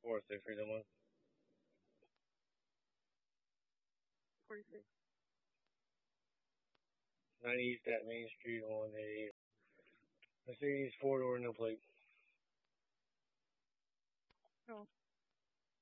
Fourth, they Freedom Month. 46. 90 East at Main Street on a Mercedes four-door no plate. No.